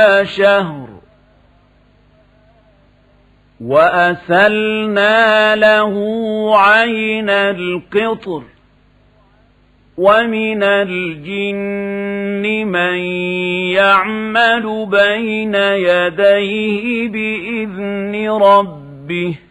شهر وأسلنا له عين القطر ومن الجن من يعمل بين يديه بإذن ربه